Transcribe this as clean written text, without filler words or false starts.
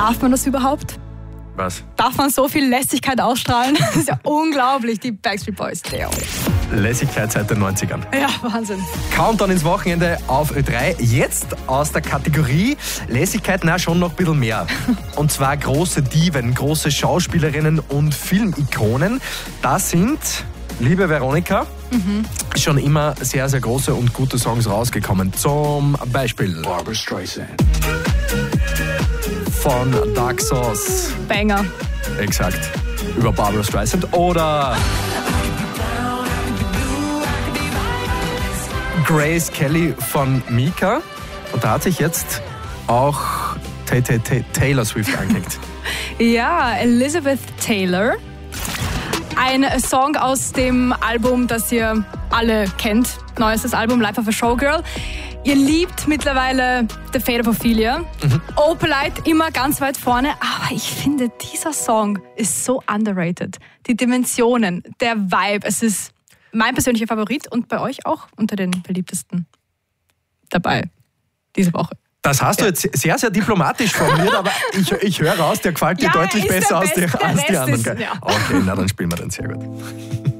Darf man das überhaupt? Was? Darf man so viel Lässigkeit ausstrahlen? Das ist ja unglaublich, die Backstreet Boys. Lässigkeit seit den 90ern. Ja, Wahnsinn. Countdown ins Wochenende auf Ö3. Jetzt aus der Kategorie Lässigkeit, schon noch ein bisschen mehr. Und zwar große Diven, große Schauspielerinnen und Filmikonen. Das sind, liebe Veronika, schon immer sehr, sehr große und gute Songs rausgekommen. Zum Beispiel Barbra Streisand. Von Dark Sauce. Banger. Exakt. Über Barbra Streisand. Oder Grace Kelly von Mika. Und da hat sich jetzt auch Taylor Swift angehängt. Ja, Elizabeth Taylor. Ein Song aus dem Album, das ihr alle kennt. Neuestes Album, Life of a Showgirl. Ihr liebt mittlerweile The Fate of Ophelia. Opalite immer ganz weit vorne. Aber ich finde, dieser Song ist so underrated. Die Dimensionen, der Vibe, es ist mein persönlicher Favorit und bei euch auch unter den beliebtesten dabei diese Woche. Das hast du jetzt sehr, sehr diplomatisch formuliert, aber ich höre raus, der gefällt dir deutlich besser als die anderen. Ist, ja. Okay, dann spielen wir den sehr gut.